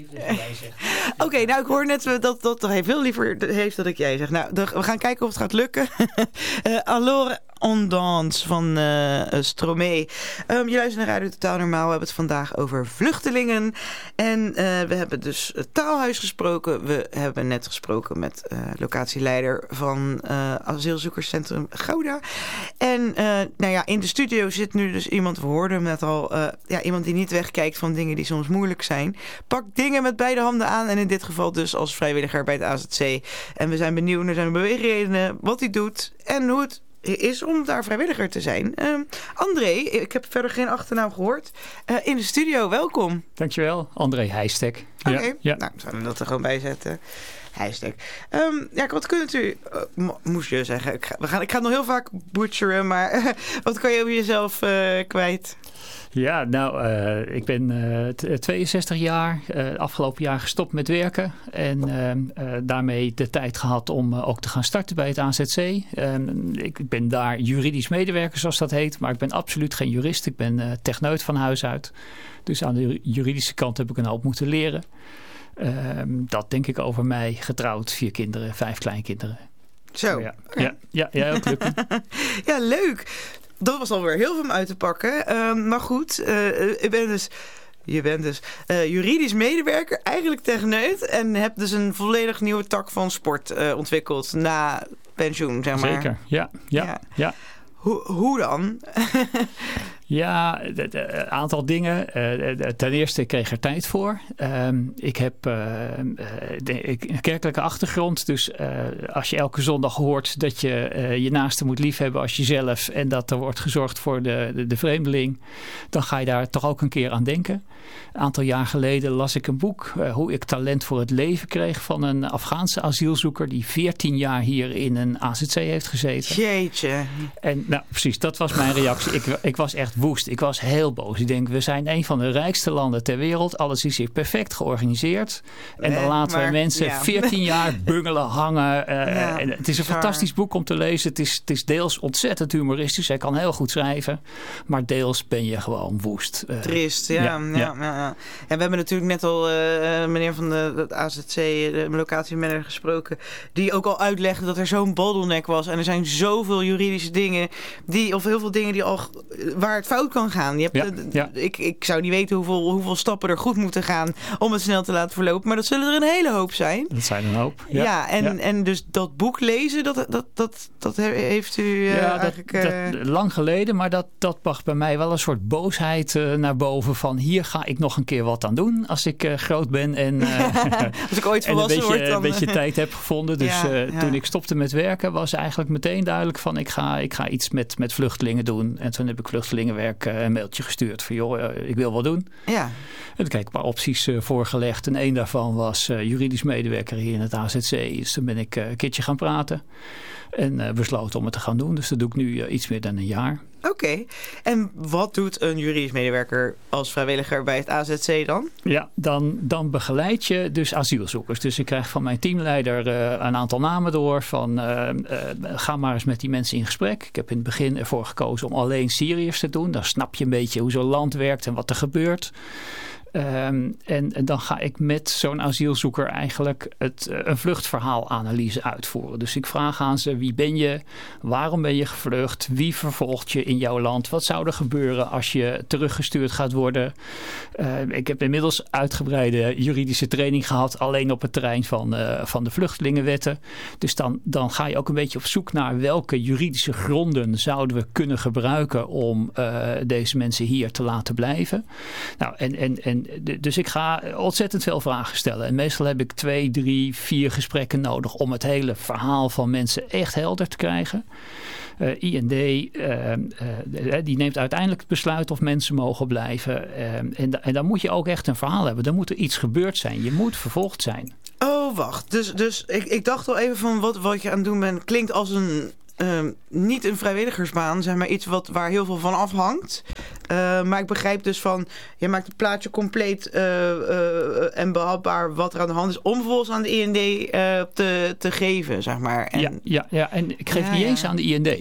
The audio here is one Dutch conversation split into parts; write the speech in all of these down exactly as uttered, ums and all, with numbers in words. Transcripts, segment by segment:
liever dat jij zegt. Oké, okay, nou ik hoor net dat, dat hij veel liever heeft dat ik jij zeg. Nou, de, we gaan kijken of het gaat lukken. uh, Alors on danse van uh, Stromae. Um, je luistert naar Radio Totaal Normaal. We hebben het vandaag over vluchtelingen. En uh, we hebben dus het Taalhuis gesproken. We hebben net gesproken met uh, locatieleider van uh, asielzoekerscentrum Gouda. En uh, nou ja, in de studio zit nu dus iemand, we hoorden hem net al, uh, ja, iemand die niet wegkijkt van dingen die soms moeilijk zijn. Pakt dingen met beide handen aan en in dit geval dus als vrijwilliger bij het A Z C. En we zijn benieuwd naar zijn beweegredenen, wat hij doet en hoe het is om daar vrijwilliger te zijn. Uh, André, ik heb verder geen achternaam gehoord. Uh, in de studio, welkom. Dankjewel, André Heijstek. Oké, okay. ja, ja. Nou, we zullen dat er gewoon bij zetten. Heijstek. Um, ja, wat kunt u, uh, moest je zeggen, ik ga, we gaan, ik ga het nog heel vaak butcheren, maar uh, wat kan je over jezelf uh, kwijt? Ja, nou, uh, ik ben uh, tweeënzestig jaar, uh, afgelopen jaar gestopt met werken. En uh, uh, daarmee de tijd gehad om uh, ook te gaan starten bij het A Z C. Uh, ik ben daar juridisch medewerker, zoals dat heet. Maar ik ben absoluut geen jurist. Ik ben uh, techneut van huis uit. Dus aan de juridische kant heb ik een hoop moeten leren. Uh, dat denk ik over mij. Getrouwd, vier kinderen, vijf kleinkinderen. Zo. Ja, ja, ja, ja, heel gelukkig. Ja, leuk. Dat was alweer heel veel om uit te pakken. Uh, maar goed, uh, ik ben dus, je bent dus uh, juridisch medewerker, eigenlijk techneut. En hebt dus een volledig nieuwe tak van sport uh, ontwikkeld na pensioen, zeg maar. Zeker, ja. ja, ja. ja. Hoe, hoe dan? Ja, een aantal dingen. Uh, ten eerste, ik kreeg er tijd voor. Uh, ik heb uh, de, een kerkelijke achtergrond. Dus uh, als je elke zondag hoort dat je uh, je naaste moet liefhebben als jezelf. En dat er wordt gezorgd voor de, de, de vreemdeling. Dan ga je daar toch ook een keer aan denken. Een aantal jaar geleden las ik een boek. Uh, hoe ik talent voor het leven kreeg van een Afghaanse asielzoeker. Die veertien jaar hier in een A Z C heeft gezeten. Jeetje. En nou precies, dat was mijn reactie. Ik, ik was echt woest. Ik was heel boos. Ik denk, we zijn een van de rijkste landen ter wereld. Alles is hier perfect georganiseerd. En dan laten maar, we mensen ja. veertien jaar bungelen, hangen. Uh, ja, en het is een bizar. Fantastisch boek om te lezen. Het is, het is deels ontzettend humoristisch. Hij kan heel goed schrijven. Maar deels ben je gewoon woest. Uh, Trist, ja. ja, ja. ja, ja. En we hebben natuurlijk net al uh, meneer van de, de A Z C, de locatiemanager, gesproken. Die ook al uitlegde dat er zo'n bottleneck was. En er zijn zoveel juridische dingen. Die, of heel veel dingen die al, waar het fout kan gaan. Je hebt, ja, de, ja. ik, ik zou niet weten hoeveel, hoeveel stappen er goed moeten gaan om het snel te laten verlopen. Maar dat zullen er een hele hoop zijn. Dat zijn een hoop. Ja, ja, en, ja. en dus dat boek lezen, dat, dat, dat, dat heeft u uh, ja, eigenlijk... Dat, uh... dat, lang geleden, maar dat, dat bracht bij mij wel een soort boosheid uh, naar boven. Van hier ga ik nog een keer wat aan doen als ik uh, groot ben. En, uh, als ik ooit volwassen en een beetje, word. Dan... een beetje tijd heb gevonden. Dus ja, uh, ja. toen ik stopte met werken was eigenlijk meteen duidelijk van ik ga, ik ga iets met, met vluchtelingen doen. En toen heb ik vluchtelingenwerk uh, een mailtje gestuurd van joh, uh, ik wil wat doen. Ja. En toen kreeg ik een paar opties uh, voorgelegd. En één daarvan was uh, juridisch medewerker hier in het A Z C. Dus toen ben ik uh, een keertje gaan praten. En uh, besloten om het te gaan doen. Dus dat doe ik nu uh, iets meer dan een jaar. Oké. Okay. En wat doet een juridisch medewerker als vrijwilliger bij het A Z C dan? Ja, dan, dan begeleid je dus asielzoekers. Dus ik krijg van mijn teamleider uh, een aantal namen door. Van uh, uh, ga maar eens met die mensen in gesprek. Ik heb in het begin ervoor gekozen om alleen Syriërs te doen. Dan snap je een beetje hoe zo'n land werkt en wat er gebeurt. Um, en, en dan ga ik met zo'n asielzoeker eigenlijk het, uh, een vluchtverhaalanalyse uitvoeren. Dus ik vraag aan ze, wie ben je? Waarom ben je gevlucht? Wie vervolgt je in jouw land? Wat zou er gebeuren als je teruggestuurd gaat worden? Uh, ik heb inmiddels uitgebreide juridische training gehad, alleen op het terrein van, uh, van de vluchtelingenwetten. Dus dan, dan ga je ook een beetje op zoek naar welke juridische gronden zouden we kunnen gebruiken om uh, deze mensen hier te laten blijven. Nou, en, en, en dus ik ga ontzettend veel vragen stellen. En meestal heb ik twee, drie, vier gesprekken nodig om het hele verhaal van mensen echt helder te krijgen. Uh, I N D uh, uh, die neemt uiteindelijk het besluit of mensen mogen blijven. Uh, en, en dan moet je ook echt een verhaal hebben. Dan moet er iets gebeurd zijn. Je moet vervolgd zijn. Oh, wacht. Dus, dus ik, ik dacht al even van wat, wat je aan het doen bent. Klinkt als een... Uh, niet een vrijwilligersbaan, zeg maar iets wat, waar heel veel van afhangt. Uh, maar ik begrijp dus van, je maakt het plaatje compleet uh, uh, en behapbaar wat er aan de hand is, om vervolgens aan de I N D uh, te, te geven, zeg maar. En, ja, ja, ja, en ik geef ja, niet ja. eens aan de I N D.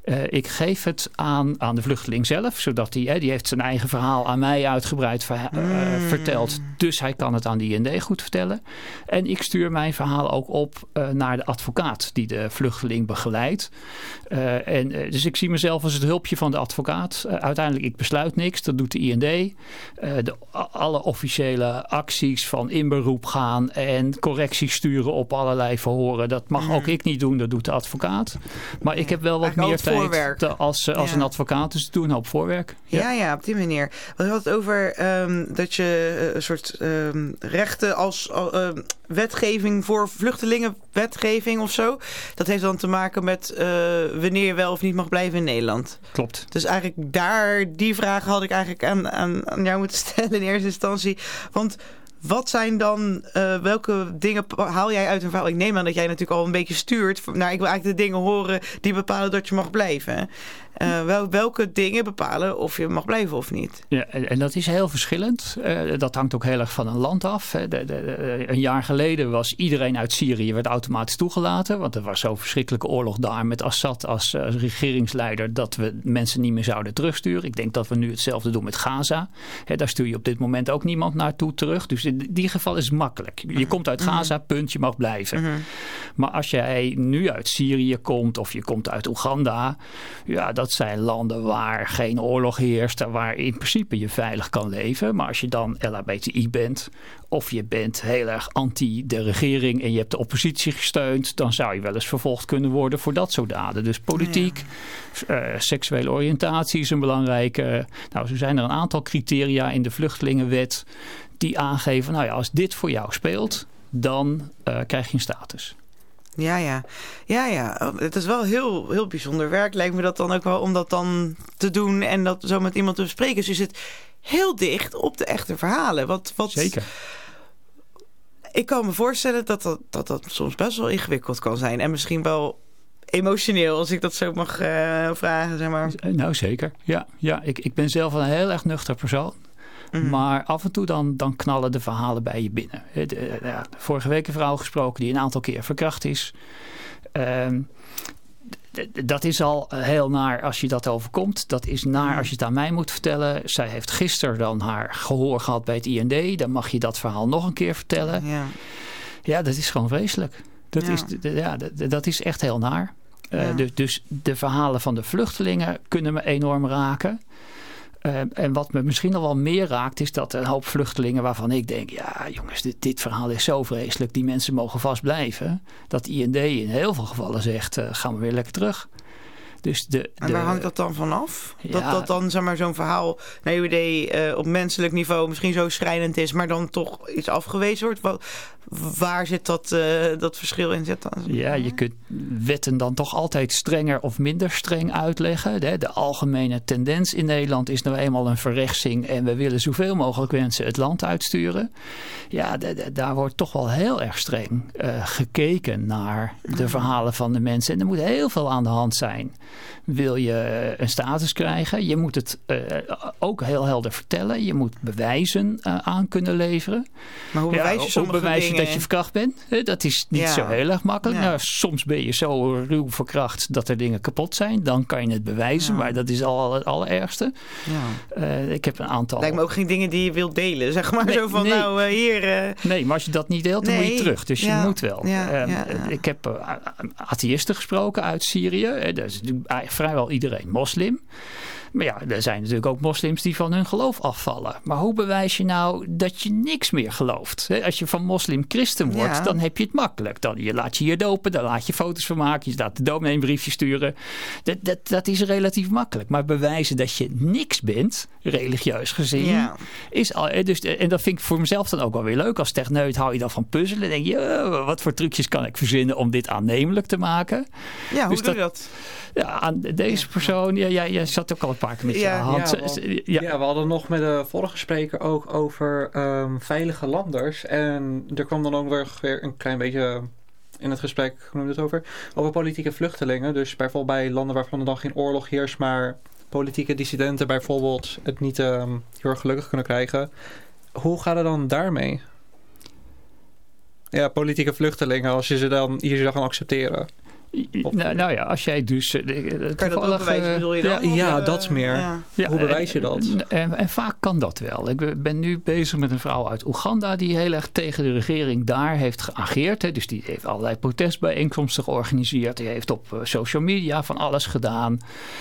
Uh, ik geef het aan, aan de vluchteling zelf, zodat hij, hè, die heeft zijn eigen verhaal aan mij uitgebreid ver, uh, mm. verteld. Dus hij kan het aan de I N D goed vertellen. En ik stuur mijn verhaal ook op uh, naar de advocaat die de vluchteling begeleidt. Uh, en, uh, dus ik zie mezelf als het hulpje van de advocaat. Uh, uiteindelijk, ik besluit niks, dat doet de I N D. Uh, de, alle officiële acties van in beroep gaan en correcties sturen op allerlei verhoren, dat mag mm. ook ik niet doen, dat doet de advocaat. Maar ik heb wel wat meer tijd te, als, als ja. een advocaat, dus doe een hoop voorwerk. Ja, ja, ja op die manier. We hadden het over um, dat je uh, een soort um, rechten als uh, wetgeving voor vluchtelingen, wetgeving of zo. Dat heeft dan te maken met uh, wanneer je wel of niet mag blijven in Nederland. Klopt. Dus eigenlijk daar, die vraag had ik eigenlijk aan, aan, aan jou moeten stellen in eerste instantie. Want wat zijn dan, uh, welke dingen haal jij uit een verhaal? Ik neem aan dat jij natuurlijk al een beetje stuurt. Nou, ik wil eigenlijk de dingen horen die bepalen dat je mag blijven. Uh, wel, welke dingen bepalen of je mag blijven of niet? Ja, en dat is heel verschillend. Uh, dat hangt ook heel erg van een land af. De, de, de, een jaar geleden was iedereen uit Syrië werd automatisch toegelaten. Want er was zo'n verschrikkelijke oorlog daar met Assad als uh, regeringsleider dat we mensen niet meer zouden terugsturen. Ik denk dat we nu hetzelfde doen met Gaza. He, daar stuur je op dit moment ook niemand naartoe terug. Dus in die geval is het makkelijk. Je komt uit Gaza, punt, je mag blijven. Mm-hmm. Maar als jij nu uit Syrië komt of je komt uit Oeganda, ja, dat zijn landen waar geen oorlog heerst, waar in principe je veilig kan leven. Maar als je dan L H B T I bent of je bent heel erg anti de regering en je hebt de oppositie gesteund, dan zou je wel eens vervolgd kunnen worden voor dat soort daden. Dus politiek, ja. uh, seksuele oriëntatie is een belangrijke. Nou, zo zijn er een aantal criteria in de vluchtelingenwet die aangeven, nou ja, als dit voor jou speelt, dan uh, krijg je een status. Ja, ja. Ja, ja. Het is wel heel, heel bijzonder werk. Lijkt me dat dan ook wel om dat dan te doen en dat zo met iemand te bespreken. Dus je zit heel dicht op de echte verhalen. Wat, wat... Zeker. Ik kan me voorstellen dat dat, dat dat soms best wel ingewikkeld kan zijn. En misschien wel emotioneel, als ik dat zo mag uh, vragen, zeg maar. Nou, zeker. Ja, ja. Ik, ik ben zelf een heel erg nuchter persoon. Mm-hmm. Maar af en toe dan, dan knallen de verhalen bij je binnen. De, de, ja, vorige week een vrouw gesproken die een aantal keer verkracht is. Um, d- d- dat is al heel naar als je dat overkomt. Dat is naar als je het aan mij moet vertellen. Zij heeft gisteren dan haar gehoor gehad bij het I N D. Dan mag je dat verhaal nog een keer vertellen. Ja, ja dat is gewoon vreselijk. Dat, ja. is, d- ja, d- dat is echt heel naar. Uh, ja. dus, dus de verhalen van de vluchtelingen kunnen me enorm raken. Uh, en wat me misschien nog wel meer raakt, is dat een hoop vluchtelingen waarvan ik denk, ja jongens, dit, dit verhaal is zo vreselijk, die mensen mogen vast blijven. Dat I N D in heel veel gevallen zegt, uh, gaan we weer lekker terug. Dus de, en de, waar hangt dat dan vanaf? Ja, dat dat dan zeg maar, zo'n verhaal naar uw idee uh, op menselijk niveau misschien zo schrijnend is, maar dan toch iets afgewezen wordt? Wat, waar zit dat, uh, dat verschil in? Zit dan? Ja, je kunt wetten dan toch altijd strenger of minder streng uitleggen. De, de algemene tendens in Nederland is nou eenmaal een verrechtsing en we willen zoveel mogelijk mensen het land uitsturen. Ja, de, de, daar wordt toch wel heel erg streng uh, gekeken naar de verhalen van de mensen. En er moet heel veel aan de hand zijn. Wil je een status krijgen? Je moet het uh, ook heel helder vertellen. Je moet bewijzen uh, aan kunnen leveren. Maar hoe bewijs je ja, sommige bewijs je dingen? Dat je verkracht bent? Dat is niet ja. zo heel erg makkelijk. Ja. Nou, soms ben je zo ruw verkracht dat er dingen kapot zijn. Dan kan je het bewijzen, ja. maar dat is al het allerergste. Ja. Uh, ik heb een aantal... Lijkt me ook geen dingen die je wilt delen. Zeg maar nee, zo van, nee. nou uh, hier... Uh... Nee, maar als je dat niet deelt, dan nee. moet je terug. Dus ja. je moet wel. Ja. Uh, Ja. Ja. Ik heb uh, atheïsten gesproken uit Syrië. Dat is natuurlijk vrijwel iedereen moslim. Maar ja, er zijn natuurlijk ook moslims die van hun geloof afvallen. Maar hoe bewijs je nou dat je niks meer gelooft? Als je van moslim christen wordt, ja. dan heb je het makkelijk. Dan je laat je hier dopen, dan laat je foto's van maken. Je laat de dominee een briefje sturen. Dat, dat, dat is relatief makkelijk. Maar bewijzen dat je niks bent, religieus gezien, ja. is al... Dus, en dat vind ik voor mezelf dan ook wel weer leuk. Als techneut hou je dan van puzzelen. Dan denk je, oh, wat voor trucjes kan ik verzinnen om dit aannemelijk te maken? Ja, hoe dus doe je dat? Ja, aan deze persoon, ja, ja, jij zat ook al een paar keer met je ja, hand. Ja, we, ja. ja, we hadden nog met de vorige spreker ook over um, veilige landers. En er kwam dan ook weer een klein beetje in het gesprek, hoe noem je het over? Over politieke vluchtelingen. Dus bijvoorbeeld bij landen waarvan er dan geen oorlog heerst, maar politieke dissidenten bijvoorbeeld het niet um, heel erg gelukkig kunnen krijgen. Hoe gaat het dan daarmee? Ja, politieke vluchtelingen, als je ze dan hier zou gaan accepteren. Of, nou, nou ja, als jij dus... Uh, kan je dat ook bewijzen, bedoel je dan? Ja, ja uh, dat is meer. Ja. Ja, Hoe bewijs je dat? En, en, en vaak kan dat wel. Ik ben nu bezig met een vrouw uit Oeganda die heel erg tegen de regering daar heeft geageerd. Hè. Dus die heeft allerlei protestbijeenkomsten georganiseerd. Die heeft op uh, social media van alles gedaan.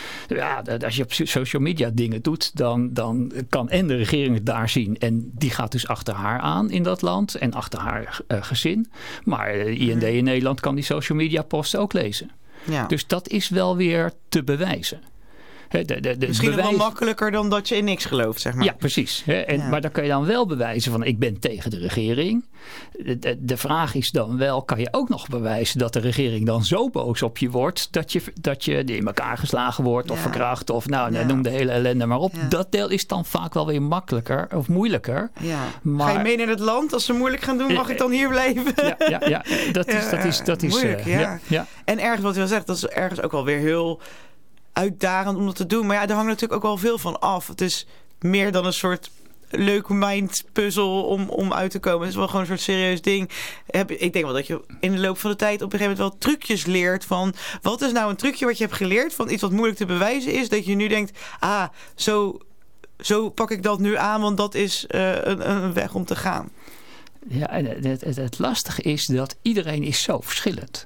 Ja, als je op social media dingen doet, dan, dan kan en de regering het daar zien. En die gaat dus achter haar aan in dat land en achter haar uh, gezin. Maar uh, I N D in Nederland kan die social media posten ook lezen. Ja. Dus dat is wel weer te bewijzen. De, de, de Misschien bewijs... wel makkelijker dan dat je in niks gelooft, zeg maar. Ja, precies. En, ja. Maar dan kan je dan wel bewijzen van ik ben tegen de regering. De, de, de vraag is dan wel, kan je ook nog bewijzen dat de regering dan zo boos op je wordt dat je, dat je in elkaar geslagen wordt ja. of verkracht of nou, ja. noem de hele ellende maar op. Ja. Dat deel is dan vaak wel weer makkelijker of moeilijker. Ja. Maar... Ga je mee naar het land? Als ze moeilijk gaan doen, mag ik dan hier blijven? Ja, ja, ja. dat is, dat is, dat is moeilijk. Uh, ja. Ja, ja. En ergens wat je wel zegt, dat is ergens ook wel weer heel uitdagend om dat te doen. Maar ja, er hangt natuurlijk ook wel veel van af. Het is meer dan een soort leuk mindpuzzel om, om uit te komen. Het is wel gewoon een soort serieus ding. Ik denk wel dat je in de loop van de tijd op een gegeven moment wel trucjes leert van wat is nou een trucje wat je hebt geleerd van iets wat moeilijk te bewijzen is. Dat je nu denkt, ah, zo, zo pak ik dat nu aan, want dat is uh, een, een weg om te gaan. Ja, en het, het, het lastige is dat iedereen is zo verschillend.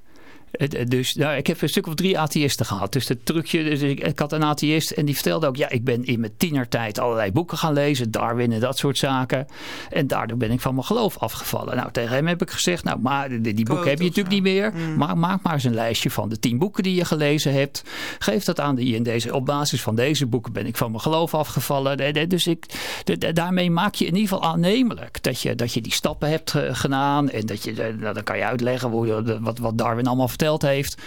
Dus nou, ik heb een stuk of drie atheïsten gehad. Dus het trucje, dus ik, ik had een atheïst en die vertelde ook, ja, ik ben in mijn tienertijd allerlei boeken gaan lezen, Darwin en dat soort zaken. En daardoor ben ik van mijn geloof afgevallen. Nou, tegen hem heb ik gezegd, nou, maar die, die boeken heb je natuurlijk niet meer. Mm. Maar maak maar eens een lijstje van de tien boeken die je gelezen hebt. Geef dat aan de I N D. Op basis van deze boeken ben ik van mijn geloof afgevallen. Dus ik, de, de, daarmee maak je in ieder geval aannemelijk dat je, dat je die stappen hebt uh, gedaan. En dat je, nou, dan kan je uitleggen hoe, de, wat, wat Darwin allemaal vertelt heeft.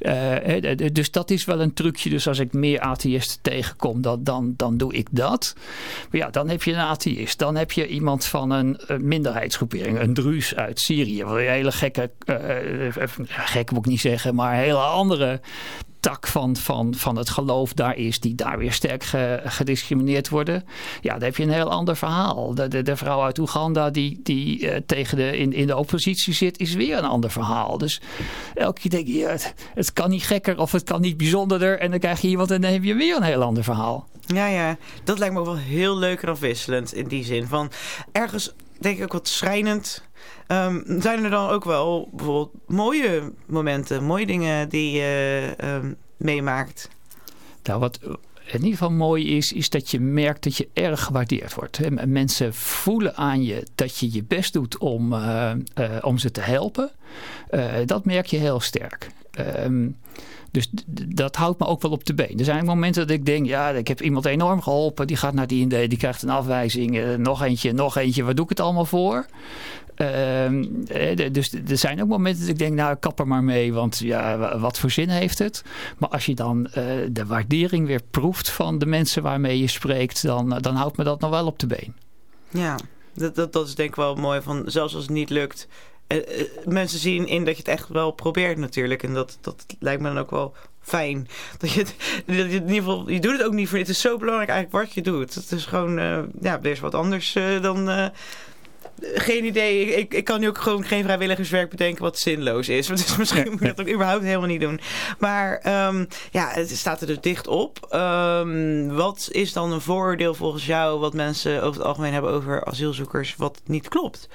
Uh, dus dat is wel een trucje. Dus als ik meer atheïsten tegenkom, dat, dan, dan doe ik dat. Maar ja, dan heb je een atheïst. Dan heb je iemand van een, een minderheidsgroepering. Een Druus uit Syrië. Wat een hele gekke, uh, gek moet ik niet zeggen, maar een hele andere tak van, van, van het geloof daar is, die daar weer sterk ge, gediscrimineerd worden. Ja, dan heb je een heel ander verhaal. De, de, de vrouw uit Oeganda die, die uh, tegen de, in, in de oppositie zit, is weer een ander verhaal. Dus elke keer denk je, ja, het, het kan niet gekker of het kan niet bijzonderder en dan krijg je iemand en dan heb je weer een heel ander verhaal. Ja, ja. Dat lijkt me ook wel heel leuk en afwisselend in die zin. Van ergens denk ik ook wat schrijnend. Um, zijn er dan ook wel bijvoorbeeld mooie momenten, mooie dingen die je uh, um, meemaakt? Nou, wat in ieder geval mooi is, is dat je merkt dat je erg gewaardeerd wordt. Hè? Mensen voelen aan je dat je je best doet om, uh, uh, om ze te helpen. Uh, dat merk je heel sterk. Um, Dus d- dat houdt me ook wel op de been. Er zijn momenten dat ik denk, ja, ik heb iemand enorm geholpen. Die gaat naar die I N D, die krijgt een afwijzing. Uh, nog eentje, nog eentje. Waar doe ik het allemaal voor? Uh, dus er zijn ook momenten dat ik denk, nou, kap er maar mee. Want ja, wat voor zin heeft het? Maar als je dan uh, de waardering weer proeft van de mensen waarmee je spreekt, dan, dan houdt me dat nog wel op de been. Ja, dat, dat, dat is denk ik wel mooi. Van, zelfs als het niet lukt, Uh, uh, mensen zien in dat je het echt wel probeert natuurlijk. En dat, dat lijkt me dan ook wel fijn. Dat je, het, dat je, het in ieder geval, je doet het ook niet voor. Het is zo belangrijk eigenlijk wat je doet. Het is gewoon, uh, ja, er is wat anders uh, dan... Uh, geen idee. Ik, ik kan nu ook gewoon geen vrijwilligerswerk bedenken wat zinloos is. Dus misschien moet je dat ook überhaupt helemaal niet doen. Maar um, ja, het staat er dus dicht op. Um, wat is dan een vooroordeel volgens jou wat mensen over het algemeen hebben over asielzoekers wat niet klopt?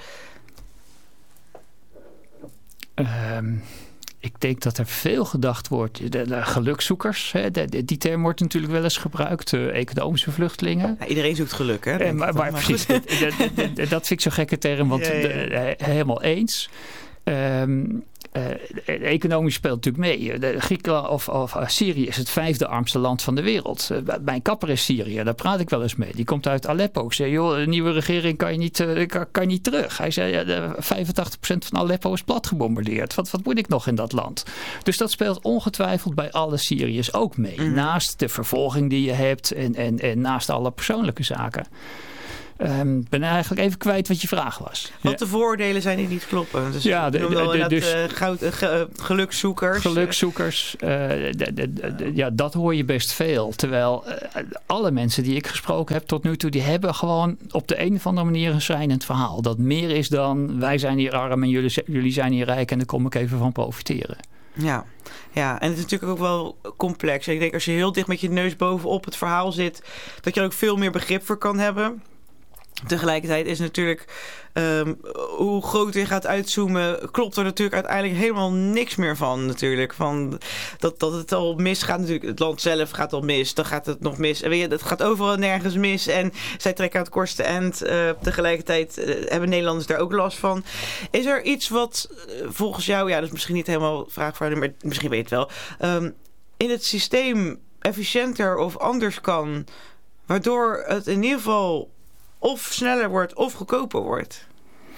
Um, ik denk dat er veel gedacht wordt. De, de gelukzoekers, hè, de, de, die term wordt natuurlijk wel eens gebruikt. Uh, economische vluchtelingen. Ja, iedereen zoekt geluk, hè? Uh, maar, maar, maar precies, dat, dat, dat, dat vind ik zo'n gekke term, want ja, ja. De, helemaal eens. Um, Uh, economisch speelt natuurlijk mee. De Griekenland of, of uh, Syrië is het vijfde armste land van de wereld. Uh, mijn kapper is Syrië, daar praat ik wel eens mee. Die komt uit Aleppo. Ik zei, joh, de nieuwe regering kan je niet, uh, kan, kan je niet terug. Hij zei, ja, de vijfentachtig procent van Aleppo is plat gebombardeerd. Wat, wat moet ik nog in dat land? Dus dat speelt ongetwijfeld bij alle Syriërs ook mee. Mm. Naast de vervolging die je hebt en, en, en naast alle persoonlijke zaken. Ik um, ben eigenlijk even kwijt wat je vraag was. Wat de vooroordelen zijn die niet kloppen. Dus ja, de, de, de, de, dus, uh, goud, uh, ge, uh, gelukzoekers. Gelukzoekers. Uh, de, de, de, de, ja, dat hoor je best veel. Terwijl uh, alle mensen die ik gesproken heb tot nu toe, die hebben gewoon op de een of andere manier een schrijnend verhaal. Dat meer is dan wij zijn hier arm en jullie, jullie zijn hier rijk en daar kom ik even van profiteren. Ja. Ja, en het is natuurlijk ook wel complex. Ik denk als je heel dicht met je neus bovenop het verhaal zit, dat je er ook veel meer begrip voor kan hebben. Tegelijkertijd is natuurlijk, um, hoe groot je gaat uitzoomen, klopt er natuurlijk uiteindelijk helemaal niks meer van natuurlijk. Van dat, dat het al misgaat natuurlijk. Het land zelf gaat al mis, dan gaat het nog mis. En weet je, het gaat overal nergens mis en zij trekken aan het kortste eind. Uh, tegelijkertijd uh, hebben Nederlanders daar ook last van. Is er iets wat uh, volgens jou, ja dat is misschien niet helemaal vraag voor jou, maar misschien weet je het wel, um, in het systeem efficiënter of anders kan, waardoor het in ieder geval of sneller wordt of goedkoper wordt?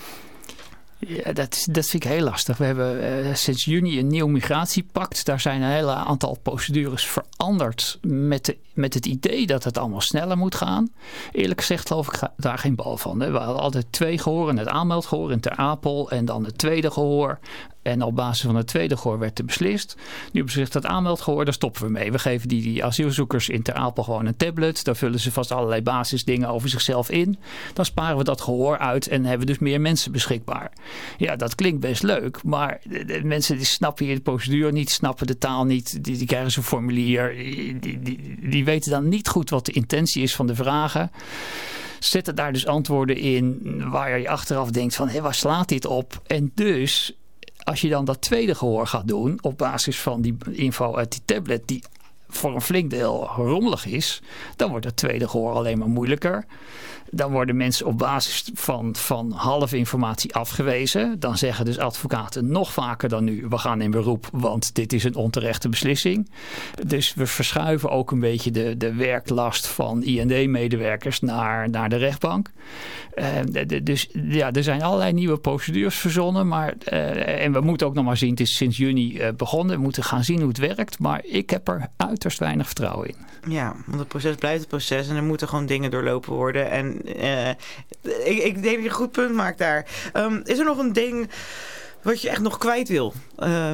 Ja, dat, dat vind ik heel lastig. We hebben uh, sinds juni een nieuw migratiepact. Daar zijn een hele aantal procedures veranderd met, de, met het idee dat het allemaal sneller moet gaan. Eerlijk gezegd geloof ik daar geen bal van. Hè. We hadden altijd twee gehoren. Het aanmeldgehoor in Ter Apel en dan het tweede gehoor. En op basis van het tweede gehoor werd er beslist. Nu beslist dat aanmeldgehoor, daar stoppen we mee. We geven die, die asielzoekers in Ter Apel gewoon een tablet. Daar vullen ze vast allerlei basisdingen over zichzelf in. Dan sparen we dat gehoor uit en hebben we dus meer mensen beschikbaar. Ja, dat klinkt best leuk. Maar de, de mensen die snappen hier de procedure niet, snappen de taal niet. Die, die krijgen zo'n formulier. Die, die, die, die weten dan niet goed wat de intentie is van de vragen. Zetten daar dus antwoorden in waar je achteraf denkt van, hé, waar slaat dit op? En dus, als je dan dat tweede gehoor gaat doen op basis van die info uit die tablet die voor een flink deel rommelig is, dan wordt het tweede gehoor alleen maar moeilijker. Dan worden mensen op basis van, van halve informatie afgewezen. Dan zeggen dus advocaten nog vaker dan nu, we gaan in beroep, want dit is een onterechte beslissing. Dus we verschuiven ook een beetje de, de werklast van I N D-medewerkers naar, naar de rechtbank. Uh, de, de, dus ja, er zijn allerlei nieuwe procedures verzonnen. Maar, uh, en we moeten ook nog maar zien, het is sinds juni uh, begonnen. We moeten gaan zien hoe het werkt. Maar ik heb er uiterst weinig vertrouwen in. Ja, want het proces blijft het proces en er moeten gewoon dingen doorlopen worden. En uh, ik, ik denk dat je een goed punt maakt daar. Um, is er nog een ding wat je echt nog kwijt wil? Uh,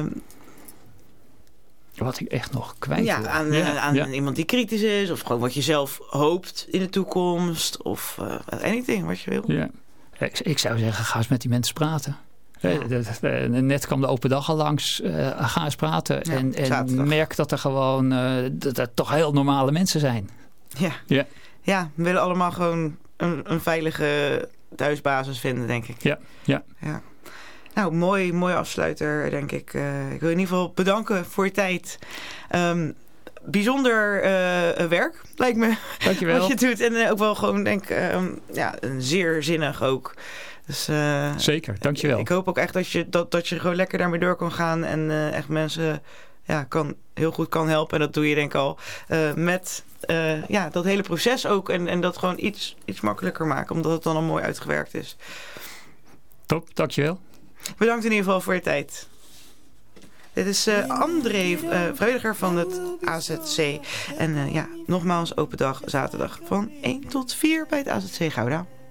Wat ik echt nog kwijt ja, wil. Aan, ja, aan ja. iemand die kritisch is. Of gewoon wat je zelf hoopt in de toekomst. Of uh, anything wat je wil. Ja. Ik, ik zou zeggen, ga eens met die mensen praten. Ja. Uh, net kwam de open dag al langs. Uh, ga eens praten. Ja, en en merk dat er gewoon uh, dat er toch heel normale mensen zijn. Ja. Ja. Ja, we willen allemaal gewoon een, een veilige thuisbasis vinden, denk ik. Ja, ja. ja. Nou, mooi, mooi afsluiter, denk ik. Uh, ik wil in ieder geval bedanken voor je tijd. Um, bijzonder uh, werk, lijkt me. Dankjewel. Wat je doet. En uh, ook wel gewoon, denk ik, um, ja, zeer zinnig ook. Dus, uh, Zeker, dankjewel. Ik hoop ook echt dat je, dat, dat je gewoon lekker daarmee door kan gaan. En uh, echt mensen ja, kan, heel goed kan helpen. En dat doe je denk ik al uh, met uh, ja, dat hele proces ook. En, en dat gewoon iets, iets makkelijker maken. Omdat het dan al mooi uitgewerkt is. Top, dankjewel. Bedankt in ieder geval voor je tijd. Dit is uh, André, uh, vrijwilliger van het A Z C. En uh, ja, nogmaals open dag zaterdag van één tot vier bij het A Z C Gouda.